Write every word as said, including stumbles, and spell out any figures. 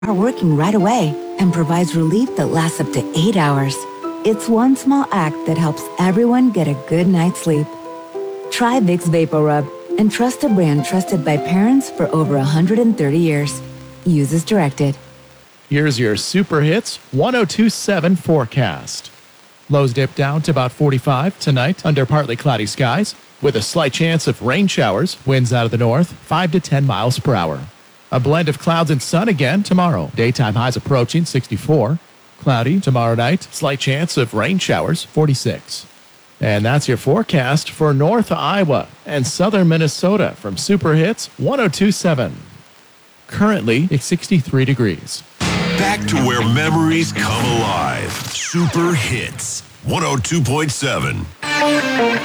are working right away and provides relief that lasts up to eight hours. It's one small act that helps everyone get a good night's sleep. Try Vicks VapoRub and trust a brand trusted by parents for over one hundred thirty years. Use as directed. Here's your Super Hits one oh two point seven forecast. Lows dip down to about forty-five tonight under partly cloudy skies, with a slight chance of rain showers, winds out of the north, five to ten miles per hour. A blend of clouds and sun again tomorrow. Daytime highs approaching sixty-four. Cloudy tomorrow night, slight chance of rain showers, forty-six. And that's your forecast for North Iowa and Southern Minnesota from Super Hits one oh two point seven. Currently, it's sixty-three degrees. Back to where memories come alive. Super Hits one oh two point seven.